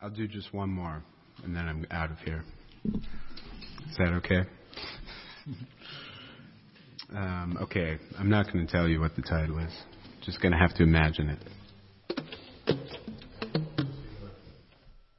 I'll do just one more, and then I'm out of here. Is that okay? Okay, I'm not going to tell you what the title is. Just going to have to imagine it.